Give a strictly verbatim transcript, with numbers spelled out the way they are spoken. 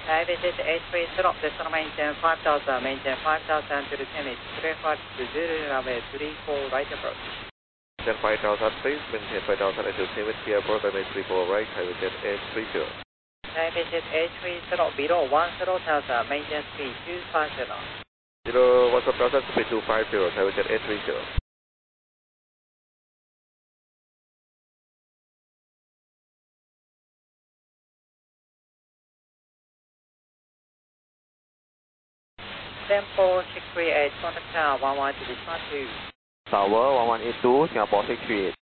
I visit H three zero, decimal maintain five thousand, maintain five thousand to the tennis, three five to zero, runway three four, right approach. Then five thousand please, maintain five thousand and to seven, clear approach, runway three four, right, I visit H three zero. I visit H three zero, below one zero thousand, maintain speed two five zero. Below one zero thousand, speed two five zero, I visit H three zero. Tempo six three eight, contact tower one one to this one two. Tower one one eight two, Singapore six three eight.